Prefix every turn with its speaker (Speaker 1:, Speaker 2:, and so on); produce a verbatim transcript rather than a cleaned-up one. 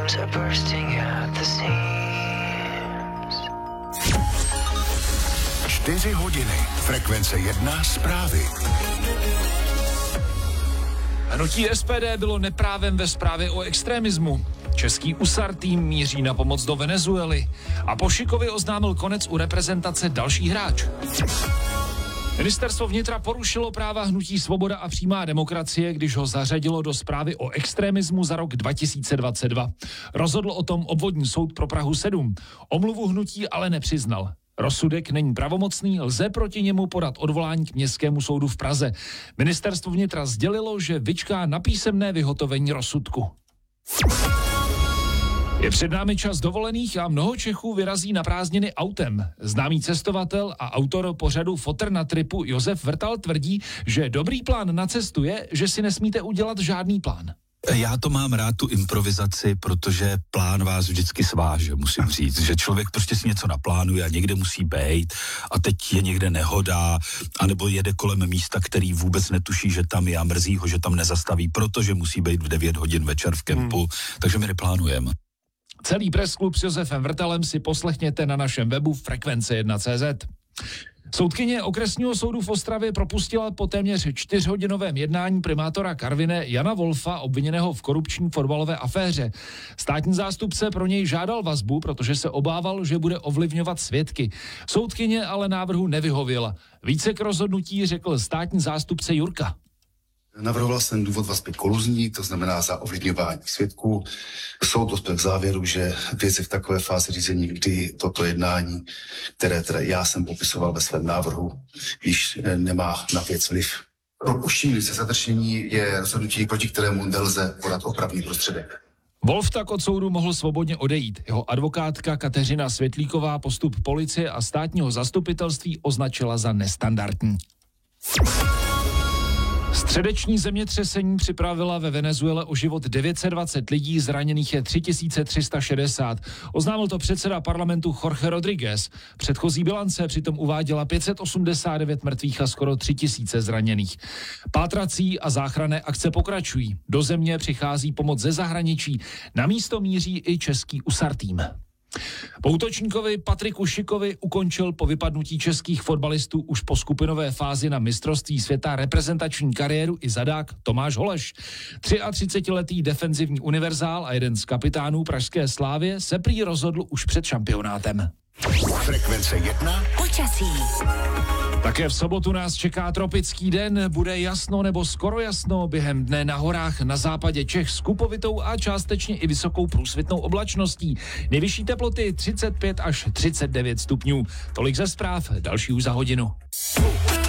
Speaker 1: wounds are bursting at the seams.
Speaker 2: Čtyři hodiny. Frekvence jedna zprávy.
Speaker 3: Hnutí S P D bylo neprávem ve zprávě o extremismu. Český U S A R tým míří na pomoc do Venezuely. A po Šikovi oznámil konec u reprezentace další hráč. Ministerstvo vnitra porušilo práva hnutí Svoboda a přímá demokracie, když ho zařadilo do zprávy o extremismu za rok dva tisíce dvacet dva. Rozhodl o tom obvodní soud pro Prahu sedm. Omluvu hnutí ale nepřiznal. Rozsudek není pravomocný, lze proti němu podat odvolání k Městskému soudu v Praze. Ministerstvo vnitra sdělilo, že vyčká na písemné vyhotovení rozsudku. Je před námi čas dovolených a mnoho Čechů vyrazí na prázdniny autem. Známý cestovatel a autor pořadu Fotr na tripu Josef Vrtal tvrdí, že dobrý plán na cestu je, že si nesmíte udělat žádný plán.
Speaker 4: Já to mám rád, tu improvizaci, protože plán vás vždycky sváže, musím říct, že člověk prostě si něco naplánuje a někde musí bejt a teď je někde nehoda, anebo jede kolem místa, který vůbec netuší, že tam je a mrzí ho, že tam nezastaví, protože musí být v devět hodin večer v kempu, hmm. takže my neplánujeme.
Speaker 3: Celý pressklub s Josefem Vrtalem si poslechněte na našem webu frekvence jedna tečka cé zet. Soudkyně okresního soudu v Ostravě propustila po téměř čtyřhodinovém jednání primátora Karviné Jana Wolfa, obviněného v korupční fotbalové aféře. Státní zástupce pro něj žádal vazbu, protože se obával, že bude ovlivňovat svědky. Soudkyně ale návrhu nevyhověla. Více k rozhodnutí řekl státní zástupce Jurka.
Speaker 5: Navrhoval jsem důvod vazby koluzní, to znamená za ovlivňování svědků. Soud dospěl k závěru, že věc je v takové fázi řízení, kdy toto jednání, které teda já jsem popisoval ve svém návrhu, již nemá na věc vliv. Propuštění se zadržení je rozhodnutí, proti kterému nelze podat opravný prostředek.
Speaker 3: Wolf tak od soudu mohl svobodně odejít. Jeho advokátka Kateřina Světlíková postup policie a státního zastupitelství označila za nestandardní. Středeční zemětřesení připravila ve Venezuele o život devět set dvacet lidí, zraněných je tři tisíce tři sta šedesát. Oznámil to předseda parlamentu Jorge Rodríguez. Předchozí bilance přitom uváděla pět set osmdesát devět mrtvých a skoro tři tisíce zraněných. Pátrací a záchranné akce pokračují. Do země přichází pomoc ze zahraničí. Na místo míří i český U S A R tým. Po útočníkovi Patriku Šikovi ukončil po vypadnutí českých fotbalistů už po skupinové fázi na mistrovství světa reprezentační kariéru i zadák Tomáš Holeš. třiatřicetiletý defenzivní univerzál a jeden z kapitánů pražské Slávie se prý rozhodl už před šampionátem.
Speaker 2: Frekvence jedna.
Speaker 1: Počasí.
Speaker 3: Také v sobotu nás čeká tropický den, bude jasno nebo skoro jasno, během dne na horách na západě Čech s kupovitou a částečně i vysokou průsvitnou oblačností. Nejvyšší teploty třicet pět až třicet devět stupňů. Tolik ze zpráv, další už za hodinu.